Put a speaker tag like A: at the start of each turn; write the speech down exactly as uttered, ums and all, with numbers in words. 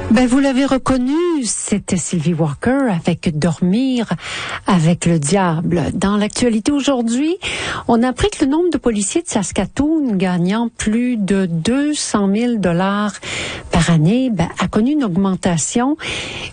A: Ben, vous l'avez reconnu, c'était Sylvie Walker avec Dormir avec le diable. Dans l'actualité aujourd'hui, on a appris que le nombre de policiers de Saskatoon gagnant plus de deux cent mille dollars par année ben, a connu une augmentation.